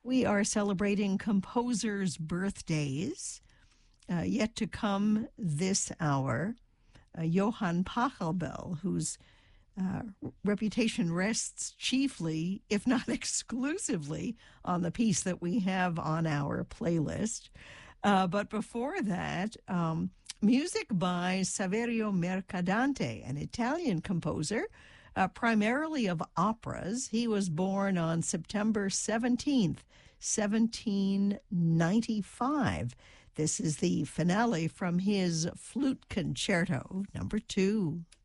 We are celebrating composers' birthdays. Yet to come this hour, Johann Pachelbel, whose reputation rests chiefly, if not exclusively, on the piece that we have on our playlist. But before that, music by Saverio Mercadante, an Italian composer, primarily of operas. He was born on September 17th, 1795. This is the finale from his Flute Concerto, number 2.